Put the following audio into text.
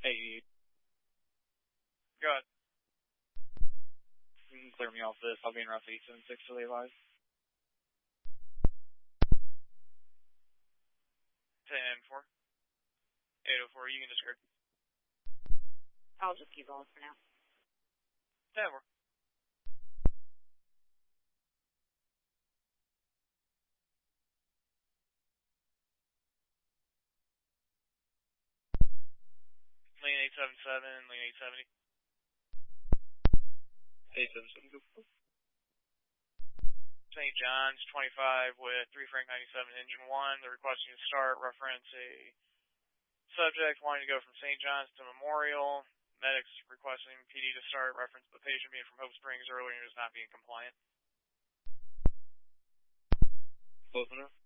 Hey, Go ahead. you can clear me off this. I'll be in route 876 to Levi's. 10-4. 804, you can discard. I'll just keep going for now. 10-4. Lean 877, lean 870. 877, go for it. St. John's 25 with 3 Frank 97 engine 1. They're requesting to start. Reference a subject wanting to go from St. John's to Memorial. Medics requesting PD to start. Reference the patient being from Hope Springs earlier and is not being compliant. Close enough.